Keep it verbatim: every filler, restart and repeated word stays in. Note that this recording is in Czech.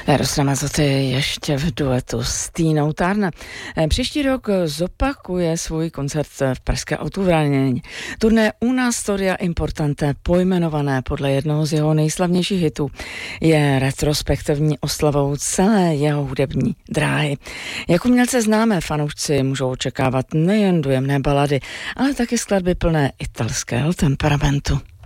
Eros Ramazzotti ještě v duetu s Tinou Turner. Příští rok zopakuje svůj koncert v pražské Autovraně. Turné Una Storia Importante, pojmenované podle jednoho z jeho nejslavnějších hitů, je retrospektivní oslavou celé jeho hudební dráhy. Jako umělce známé fanoušci můžou očekávat nejen dojemné balady, ale také skladby plné italského temperamentu.